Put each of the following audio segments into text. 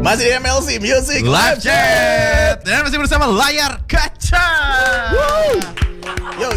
Masih di MLC Music Live Chat. Dan masih bersama Layar Kaca. Yo.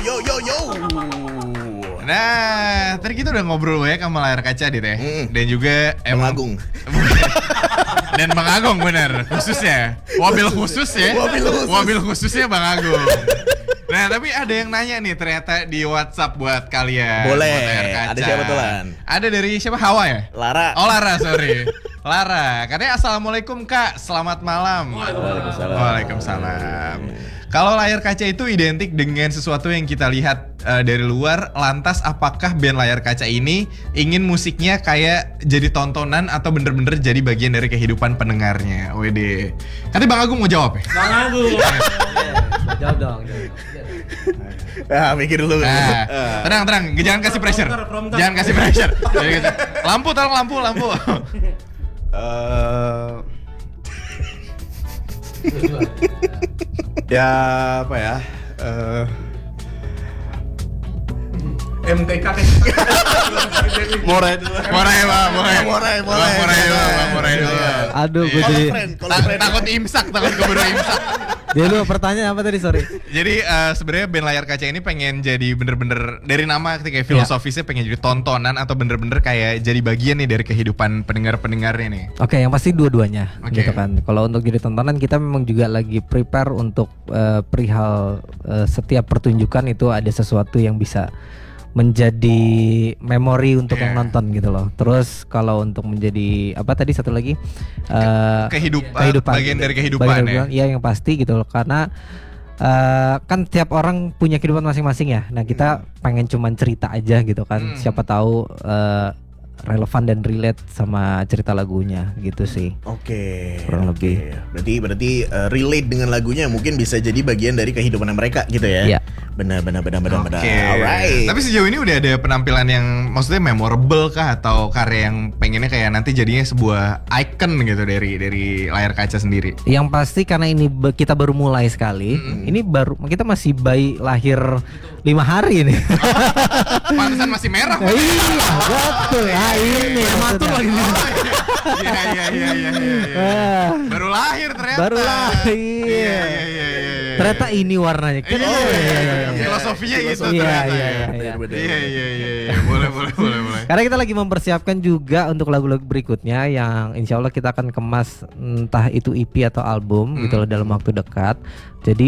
Nah, tadi kita udah ngobrol ya sama Layar Kaca Dit ya. Dan juga Bang Agung. Dan Bang Agung bener, khususnya. Wabil khusus ya. Wabil khususnya Bang Agung. Nah, tapi ada yang nanya nih ternyata di WhatsApp buat kalian. Boleh. Buat Layar Kaca. Ada siapa tulan? Ada dari siapa? Hawa ya? Lara. Oh, Lara, sorry. Lara, katanya assalamualaikum Kak, selamat malam. Waalaikumsalam. Kalau layar kaca itu identik dengan sesuatu yang kita lihat dari luar, lantas apakah band Layar Kaca ini ingin musiknya kayak jadi tontonan atau bener-bener jadi bagian dari kehidupan pendengarnya? Wede. Katanya Bang Agung mau jawab ya? Bang Agung. Jawab dong. Mikir dulu. Tenang, jangan kasih pressure. Prompter. Jangan kasih pressure. Lampu, tolong lampu. Ya apa ya? MTK kan. Morai dulu. Morai dulu. Aduh, gue jadi Takut imsak, takut keburu imsak. dia lu pertanyaan apa tadi, sorry. Jadi sebenarnya band Layar Kaca ini pengen jadi bener-bener dari nama kayak filosofisnya pengen jadi tontonan atau bener-bener kayak jadi bagian nih dari kehidupan pendengar-pendengarnya nih. Oke, yang pasti dua-duanya Oke. gitu kan. Kalau untuk jadi tontonan kita memang juga lagi prepare untuk perihal setiap pertunjukan itu ada sesuatu yang bisa menjadi memori untuk yang nonton gitu loh. Terus kalau untuk menjadi apa tadi satu lagi Kehidupan bagian dari kehidupan ya. Iya, yang pasti gitu loh, karena kan tiap orang punya kehidupan masing-masing ya. Nah, kita pengen cuman cerita aja gitu kan. Siapa tahu relevan dan relate sama cerita lagunya gitu sih. Oke. Kurang lebih. Berarti relate dengan lagunya mungkin bisa jadi bagian dari kehidupan mereka gitu ya. Iya. Benar. Oke. Alright. Tapi sejauh ini udah ada penampilan yang maksudnya memorable kah atau karya yang pengennya kayak nanti jadinya sebuah icon gitu dari Layar Kaca sendiri? Yang pasti karena ini kita baru mulai sekali. Ini baru kita masih bayi lahir 5 hari nih. Pantesan masih merah. Iya, betul. Nah, ini Prematur maksudnya. lagi. Iya. Baru lahir ternyata. Baru lahir. Iya. Ternyata ini warnanya. Iya. Filosofinya itu ternyata. Iya. Iya. Boleh. Karena kita lagi mempersiapkan juga untuk lagu-lagu berikutnya yang insya Allah kita akan kemas entah itu EP atau album gitu loh dalam waktu dekat. Jadi